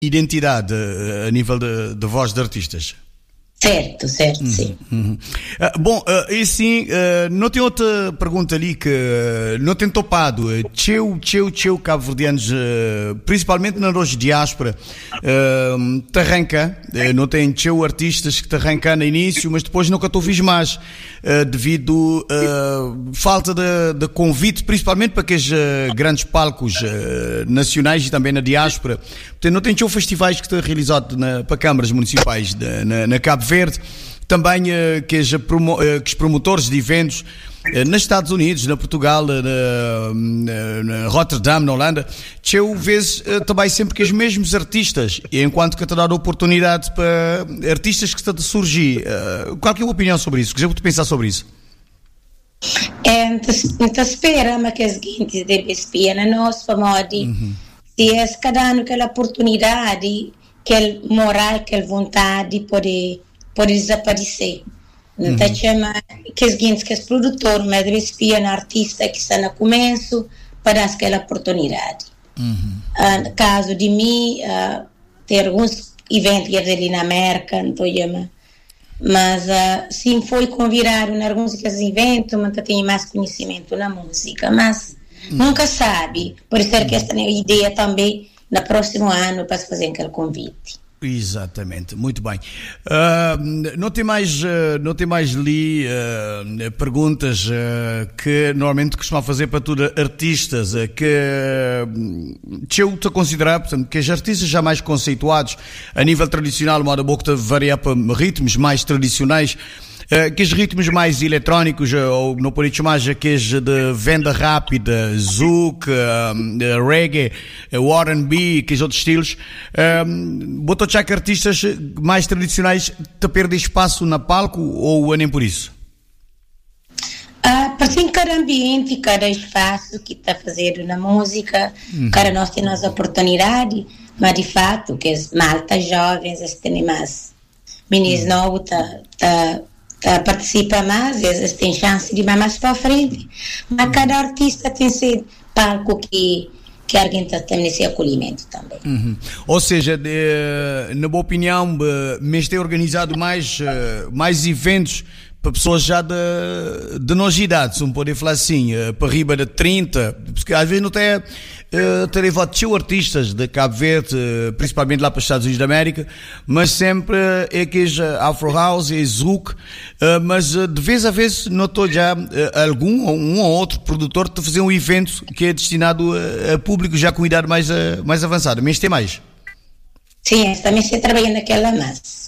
identidade a nível de voz de artistas. Certo, sim. Bom, e sim, não tem outra pergunta ali que não tem topado. Tcheu cabo-verdianos, principalmente na nossa diáspora, te arranca, não tem tcheu artistas que te arrancam no início, mas depois nunca te ouvis mais, devido falta de convite, principalmente para aqueles grandes palcos nacionais e também na diáspora. Portanto, não tem tcheu festivais que te realizado para câmaras municipais na Cabo Verde, também que os promotores de eventos nos Estados Unidos, na Portugal, na Rotterdam, na Holanda, eu vejo também sempre que os mesmos artistas, enquanto que te dá oportunidade para artistas que estão a surgir. Qual é a opinião sobre isso? Que já vou pensar sobre isso? Então espera, mas que é o seguinte, deve espiar na nossa modo, se é cada ano aquela oportunidade, aquela moral, aquela vontade de pode desaparecer. Então chama que os seguintes, que os produtores, mas deve espiar na artista que está no começo para dar aquela oportunidade. No caso de mim, tem alguns eventos ali na América, então mas sim foi convidado em alguns desses eventos, mas tenho mais conhecimento na música, mas nunca sabe, por ser que esta é a ideia também no próximo ano para fazer aquele convite. Exatamente, muito bem. Não tem mais ali perguntas que normalmente costumam fazer para todos artistas que eu estou a considerar, portanto, que os artistas já mais conceituados a nível tradicional, modo a boca de variar para ritmos mais tradicionais, que os ritmos mais eletrónicos, ou não por isso mais aqueles de venda rápida, zouk, reggae, o R&B, que os outros estilos, botou já que artistas mais tradicionais te perdem espaço na palco ou nem por isso? Para sim, cada ambiente, cada espaço que está fazendo na música, cada nós temos oportunidade, mas de fato, que as maltas jovens, as têm mais meninos novos, participa mais, eles têm chance de ir mais para frente, mas cada artista tem seu palco que alguém está tendo esse acolhimento também. Ou seja, na boa opinião, mas tem organizado mais eventos para pessoas já de nossa idade, se não poder falar assim, para riba de 30, porque às vezes não tem levado artistas de Cabo Verde, principalmente lá para os Estados Unidos da América, mas sempre é que é Afro House, é Zouk, mas de vez a vez notou já um ou outro produtor de fazer um evento que é destinado a público já com idade mais avançada, mas tem mais. Sim, também se trabalha naquela massa.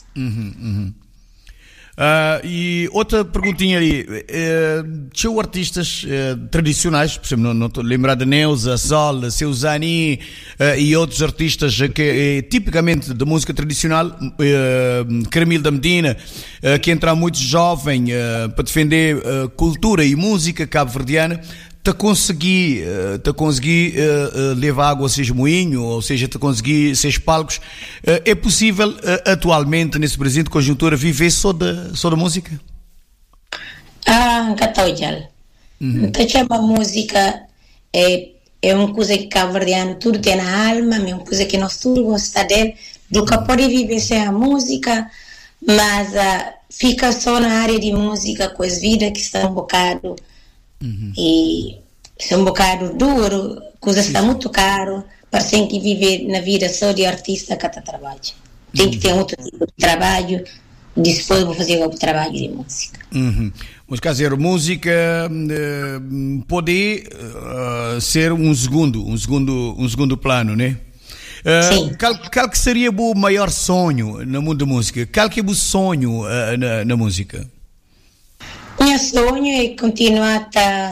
E outra perguntinha ali, tinham artistas tradicionais, por exemplo, não estou a lembrar de Neuza, Sol, Seusani e outros artistas que tipicamente de música tradicional, Caramil da Medina, que entra muito jovem para defender cultura e música cabo-verdiana. Te consegui levar água a seis moinhos, ou seja, te consegui seis palcos. É possível atualmente, nesse presente conjuntura, viver só da música? Católica. Então, a música é uma coisa que cabo-verdiano tudo tem na alma, é uma coisa que nós todos gostamos dele, nunca pode viver sem a música, mas fica só na área de música com as vidas que estão um bocado e é um bocado duro, coisa está muito caro, para tem que viver na vida só de artista que está trabalho. Tem que ter outro tipo de trabalho, depois vou fazer outro trabalho de música. Mas quer dizer, música pode ser um segundo plano, né? Sim. Qual que seria o maior sonho no mundo da música? Qual que é o sonho na música? Meu sonho é continuar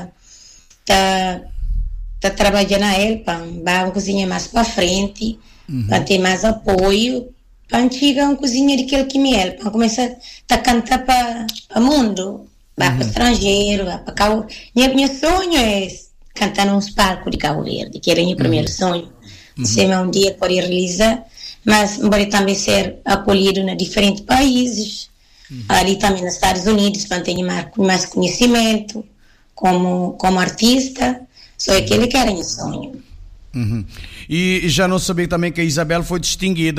a trabalhar na ele para uma cozinha mais para frente, para ter mais apoio, para chegar a uma cozinha daquele que me é, para começar a cantar para o mundo, para o estrangeiro, para Cabo. Meu sonho é cantar nos palcos de Cabo Verde, que era o meu primeiro sonho. Se um dia pode realizar, mas pode também ser acolhido em diferentes países. Ali também nos Estados Unidos, para ter mais conhecimento como artista, só aquele que era meu sonho. E já não sabia também que a Isabel foi distinguida